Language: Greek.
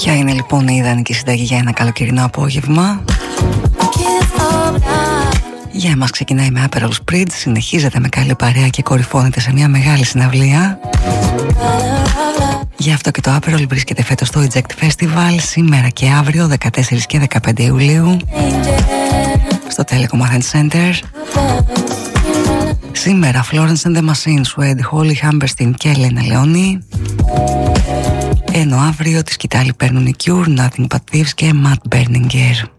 Ποια είναι λοιπόν η ιδανική συνταγή για ένα καλοκαιρινό απόγευμα? Για εμάς ξεκινάει με Aperol Spritz, συνεχίζεται με καλή παρέα και κορυφώνεται σε μια μεγάλη συναυλία. Γι' αυτό και το Aperol βρίσκεται φέτος στο Eject Festival σήμερα και αύριο 14 και 15 Ιουλίου στο Telecom Athens Center. Σήμερα Florence and the Machine, Suede, Holly Humberstine και Elena Leoni. Ενώ αύριο τη σκητάλη παίρνουν οι Cure, Nothing But Thieves και Matt Berninger.